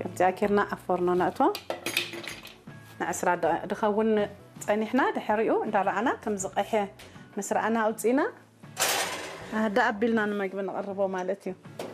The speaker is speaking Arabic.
كمتي أكيرنا أفرنا نأتوا نعسر دخون تانيحنا دحريو دارعنا كم زقيحة مسرعنا أوتينا هذا قبلنا نمجب نقربه مالتي